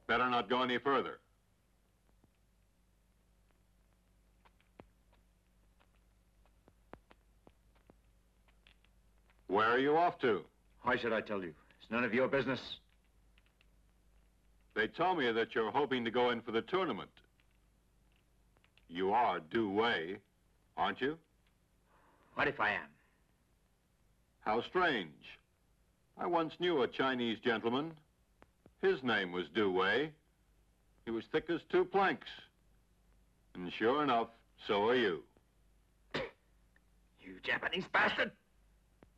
Better not go any further. Where are you off to? Why should I tell you? It's none of your business. They tell me that you're hoping to go in for the tournament. You are Du Wei, aren't you? What if I am? How strange. I once knew a Chinese gentleman. His name was Du Wei. He was thick as 2 planks. And sure enough, so are you. You Japanese bastard!